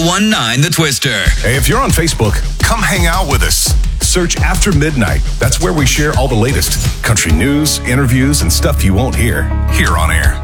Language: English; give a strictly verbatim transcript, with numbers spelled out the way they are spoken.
nineteen The Twister. Hey, if you're on Facebook, come hang out with us. Search After Midnight. That's where we share all the latest country news, interviews, and stuff you won't hear here on air.